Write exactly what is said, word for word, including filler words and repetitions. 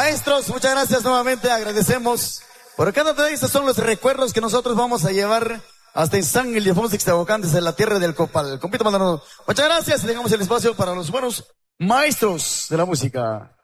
Maestros, muchas gracias nuevamente, agradecemos. Por cada de estos son los recuerdos que nosotros vamos a llevar hasta en San Ildefonso Ixtahuacán, desde la tierra del Copal. Compito Maldonado. Muchas gracias y dejamos el espacio para los buenos maestros de la música.